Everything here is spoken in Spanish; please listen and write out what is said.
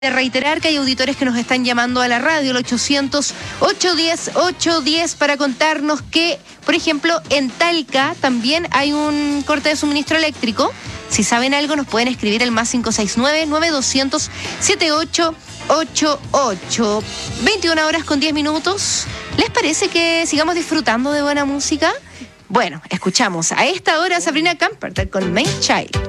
De reiterar que hay auditores que nos están llamando a la radio, el 800-810-810, para contarnos que, por ejemplo, en Talca también hay un corte de suministro eléctrico. Si saben algo, nos pueden escribir el más 569-9200-7888. 21 horas con 10 minutos. ¿Les parece que sigamos disfrutando de buena música? Bueno, escuchamos a esta hora a Sabrina Carpenter con Main Child.